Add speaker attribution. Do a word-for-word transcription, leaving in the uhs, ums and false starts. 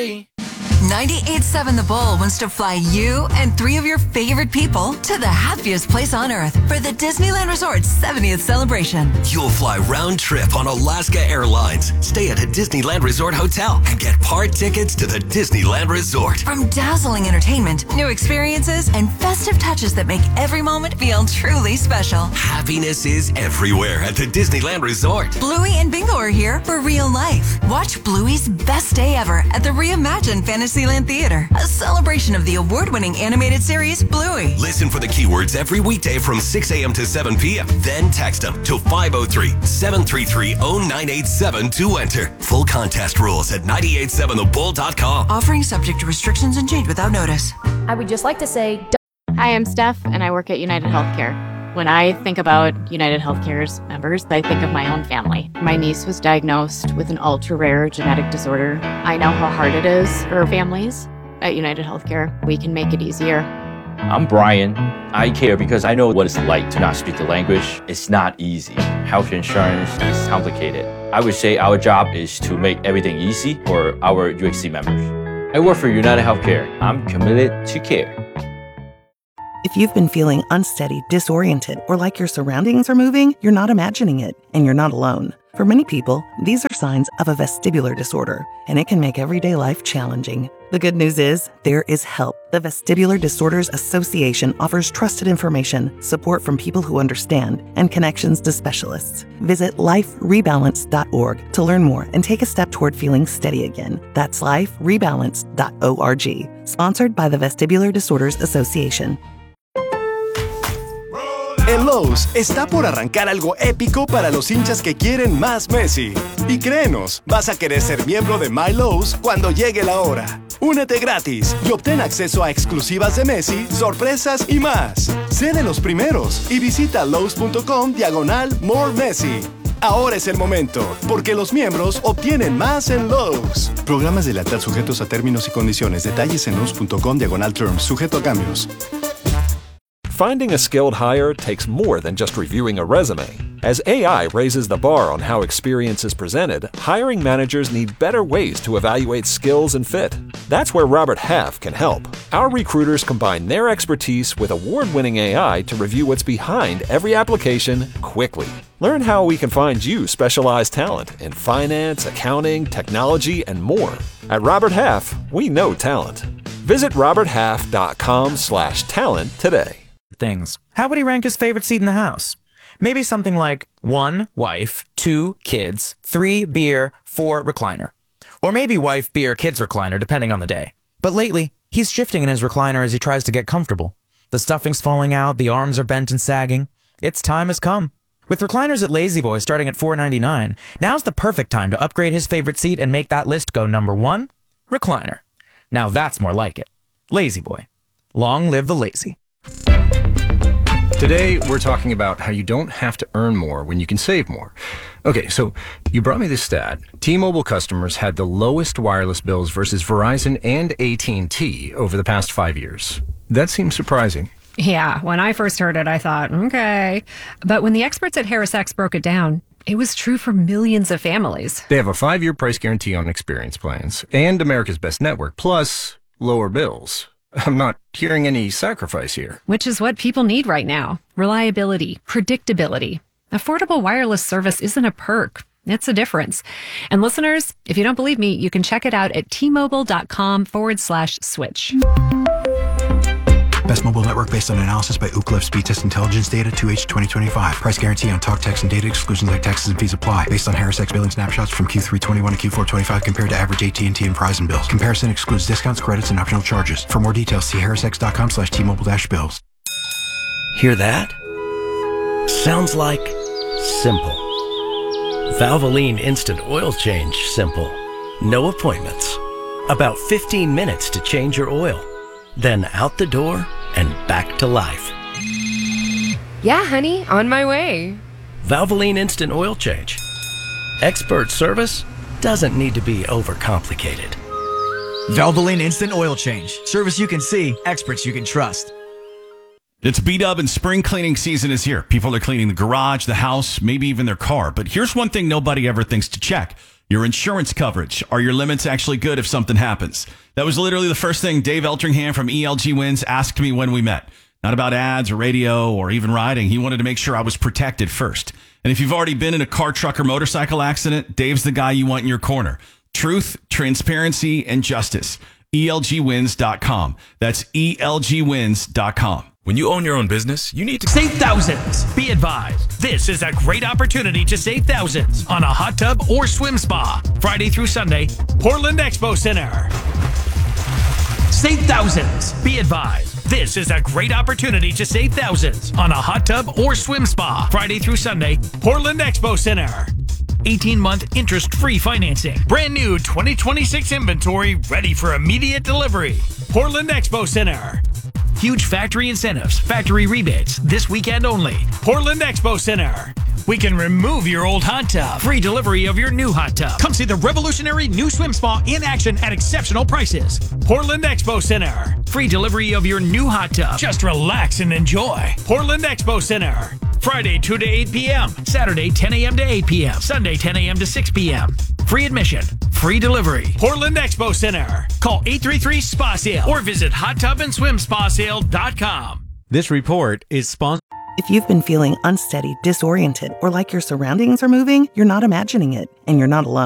Speaker 1: three.
Speaker 2: ninety-eight point seven The Bull wants to fly you and three of your favorite people to the happiest place on earth for the Disneyland Resort's seventieth celebration.
Speaker 3: You'll fly round trip on Alaska Airlines, stay at a Disneyland Resort hotel, and get part tickets to the Disneyland Resort.
Speaker 2: From dazzling entertainment, new experiences, and festive touches that make every moment feel truly special.
Speaker 3: Happiness is everywhere at the Disneyland Resort.
Speaker 2: Bluey and Bingo are here for real life. Watch Bluey's best day ever at the reimagined Fantasyland Theater, a celebration of the award-winning animated series Bluey.
Speaker 3: Listen for the keywords every weekday from six a.m. to seven p.m. Then text them to five oh three, seven three three, oh nine eight seven to enter. Full contest rules at nine eight seven the bull dot com.
Speaker 2: Offering subject to restrictions and change without notice.
Speaker 4: I would just like to say...
Speaker 5: Hi, I'm Steph, and I work at United Healthcare. When I think about United Healthcare's members, I think of my own family. My niece was diagnosed with an ultra-rare genetic disorder. I know how hard it is for families. At United Healthcare, we can make it easier.
Speaker 6: I'm Brian. I care because I know what it's like to not speak the language. It's not easy. Health insurance is complicated. I would say our job is to make everything easy for our U H C members. I work for United Healthcare. I'm committed to care.
Speaker 7: If you've been feeling unsteady, disoriented, or like your surroundings are moving, you're not imagining it, and you're not alone. For many people, these are signs of a vestibular disorder, and it can make everyday life challenging. The good news is, there is help. The Vestibular Disorders Association offers trusted information, support from people who understand, and connections to specialists. Visit life rebalance dot org to learn more and take a step toward feeling steady again. That's life rebalance dot org. Sponsored by the Vestibular Disorders Association.
Speaker 8: En Lowe's está por arrancar algo épico para los hinchas que quieren más Messi. Y créenos, vas a querer ser miembro de My Lowe's cuando llegue la hora. Únete gratis y obtén acceso a exclusivas de Messi, sorpresas y más. Sé de los primeros y visita Lowe's.com diagonal More Messi. Ahora es el momento, porque los miembros obtienen más en Lowe's. Programas de lealtad sujetos a términos y condiciones. Detalles en Lowe's.com diagonal terms. Sujeto a cambios.
Speaker 9: Finding a skilled hire takes more than just reviewing a resume. As A I raises the bar on how experience is presented, hiring managers need better ways to evaluate skills and fit. That's where Robert Half can help. Our recruiters combine their expertise with award-winning A I to review what's behind every application quickly. Learn how we can find you specialized talent in finance, accounting, technology, and more. At Robert Half, we know talent. Visit robert half dot com slash talent today.
Speaker 10: Things. How would he rank his favorite seat in the house? Maybe something like one, wife, two, kids, three, beer, four, recliner. Or maybe wife, beer, kids, recliner, depending on the day. But lately, he's shifting in his recliner as he tries to get comfortable. The stuffing's falling out, the arms are bent and sagging. Its time has come. With recliners at La-Z-Boy starting at four ninety-nine, now's the perfect time to upgrade his favorite seat and make that list go number one, recliner. Now that's more like it. La-Z-Boy. Long live the lazy.
Speaker 11: Today, we're talking about how you don't have to earn more when you can save more. Okay, so you brought me this stat. T-Mobile customers had the lowest wireless bills versus Verizon and A T and T over the past five years. That seems surprising.
Speaker 12: Yeah, when I first heard it, I thought, okay. But when the experts at HarrisX broke it down, it was true for millions of families.
Speaker 11: They have a five-year price guarantee on experience plans and America's Best Network, plus lower bills. I'm not hearing any sacrifice here.
Speaker 12: Which is what people need right now. Reliability, predictability. Affordable wireless service isn't a perk. It's a difference. And listeners, if you don't believe me, you can check it out at T-Mobile.com forward slash switch.
Speaker 13: Best mobile network based on analysis by Ookla Speed Test Intelligence Data two H twenty twenty-five. Price guarantee on talk, text, and data exclusions like taxes and fees apply. Based on HarrisX billing snapshots from Q three twenty-one to Q four twenty-five compared to average A T and T and Verizon bills. Comparison excludes discounts, credits, and optional charges. For more details, see harrisx.com slash T-Mobile dash bills.
Speaker 14: Hear that? Sounds like simple. Valvoline Instant Oil Change simple. No appointments. About fifteen minutes to change your oil. Then out the door and back to life.
Speaker 15: Yeah, honey, on my way.
Speaker 14: Valvoline Instant Oil Change. Expert service doesn't need to be overcomplicated.
Speaker 16: Valvoline Instant Oil Change. Service you can see, experts you can trust.
Speaker 17: It's B-Dub and spring cleaning season is here. People are cleaning the garage, the house, maybe even their car. But here's one thing nobody ever thinks to check. Your insurance coverage. Are your limits actually good if something happens? That was literally the first thing Dave Eltringham from E L G Wins asked me when we met. Not about ads or radio or even riding. He wanted to make sure I was protected first. And if you've already been in a car, truck, or motorcycle accident, Dave's the guy you want in your corner. Truth, transparency, and justice. E L G wins dot com. That's E L G wins dot com.
Speaker 1: When you own your own business, you need to
Speaker 4: save thousands. Be advised, this is a great opportunity to save thousands on a hot tub or swim spa. Friday through Sunday, Portland Expo Center. Save thousands. Be advised, this is a great opportunity to save thousands on a hot tub or swim spa. Friday through Sunday, Portland Expo Center. eighteen-month interest-free financing. Brand new twenty twenty-six inventory ready for immediate delivery. Portland Expo Center. Huge factory incentives, factory rebates, this weekend only. Portland Expo Center. We can remove your old hot tub. Free delivery of your new hot tub. Come see the revolutionary new swim spa in action at exceptional prices. Portland Expo Center. Free delivery of your new hot tub. Just relax and enjoy. Portland Expo Center. Friday two to eight p.m. Saturday ten a.m. to eight p.m. Sunday ten a.m. to six p.m. Free admission. Free delivery. Portland Expo Center. Call eight three three S P A sale or visit hot tub and swim spa sale dot com.
Speaker 18: This report is sponsored.
Speaker 7: If you've been feeling unsteady, disoriented, or like your surroundings are moving, you're not imagining it, and you're not alone.